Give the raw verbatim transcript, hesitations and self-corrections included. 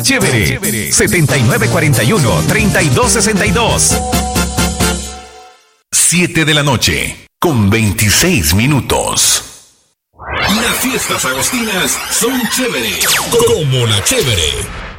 Chévere, Chévere. setenta y nueve cuarenta y uno, treinta y dos sesenta y dos. siete de la noche, con veintiséis minutos. Las fiestas agostinas son chévere, como la chévere.